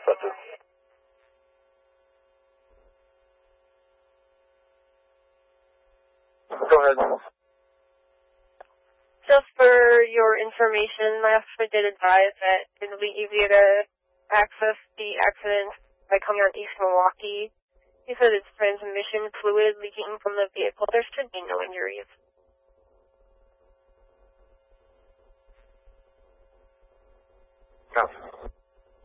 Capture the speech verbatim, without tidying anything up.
Roger. Go ahead. Just for your information, my officer did advise that it'll be easier to access the accident by coming on East Milwaukee. He said it's transmission fluid leaking from the vehicle. There should